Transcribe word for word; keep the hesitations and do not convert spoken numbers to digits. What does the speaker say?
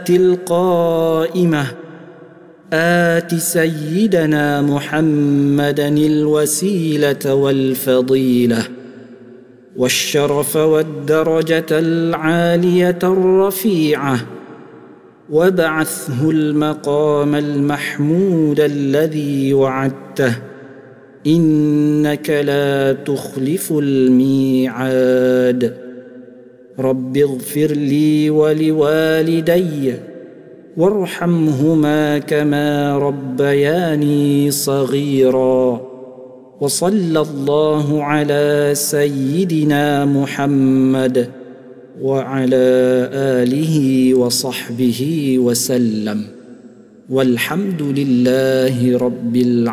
القائمة آت سيدنا محمدا الوسيلة والفضيلة والشرف والدرجة العالية الرفيعة وابعثه المقام المحمود الذي وعدته إنك لا تخلف الميعاد. رب اغفر لي ولوالدي وارحمهما كما ربياني صغيرا. وصلى الله على سيدنا محمد وعلى آله وصحبه وسلم، والحمد لله رب العالمين.